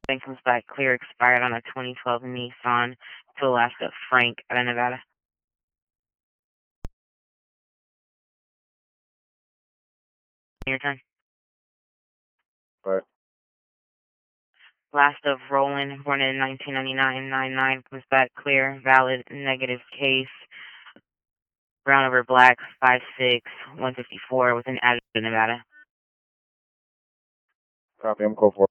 then comes back clear, expired on a 2012 Nissan to Alaska. Frank out of Nevada. Your turn. Right. Last of Roland, born in 1999, 99, comes back clear, valid, negative case. Brown over black, 5'6", 154, with an added to Nevada. Copy, I'm code 4.